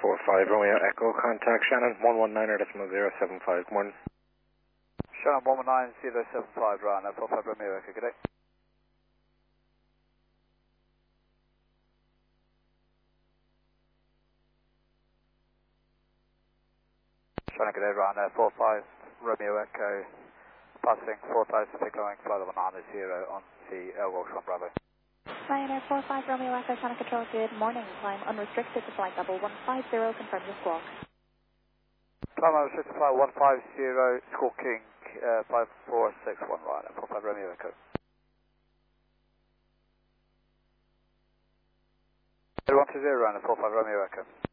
45 Romeo Echo, contact Shannon 119.075. Morning. Shannon 119.075, right, 45 Romeo Echo, good day. Shannon, good day, right, 45 Romeo Echo, passing 4,000 feet going, flight 190 on the Welsh 1 Bravo. Ryanair 45 Romeo Echo, Sonic Control, good morning. Climb unrestricted to flight level 150, confirm your squawk. Climb unrestricted to flight 150, squawking 5461, right, 45 Romeo Echo. 120, right, 45 Romeo Echo.